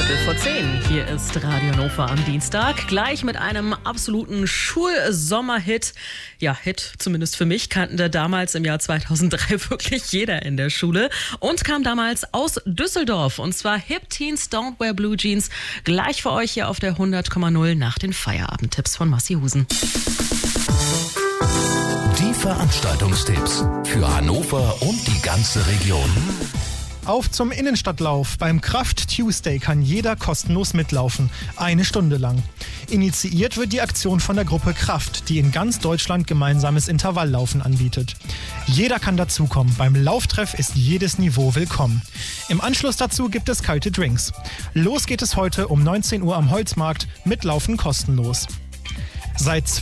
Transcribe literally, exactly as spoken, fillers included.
Viertel vor zehn. Hier ist Radio Hannover am Dienstag. Gleich mit einem absoluten Schulsommerhit. Ja, Hit, zumindest für mich, kannte damals im Jahr zweitausenddrei wirklich jeder in der Schule. Und kam damals aus Düsseldorf. Und zwar Hip Teens Don't Wear Blue Jeans. Gleich für euch hier auf der hundert Komma null nach den Feierabendtipps von Massi Husen. Die Veranstaltungstipps für Hannover und die ganze Region. Auf zum Innenstadtlauf. Beim Kraft Tuesday kann jeder kostenlos mitlaufen. Eine Stunde lang. Initiiert wird die Aktion von der Gruppe Kraft, die in ganz Deutschland gemeinsames Intervalllaufen anbietet. Jeder kann dazukommen. Beim Lauftreff ist jedes Niveau willkommen. Im Anschluss dazu gibt es kalte Drinks. Los geht es heute um neunzehn Uhr am Holzmarkt. Mitlaufen kostenlos. Seit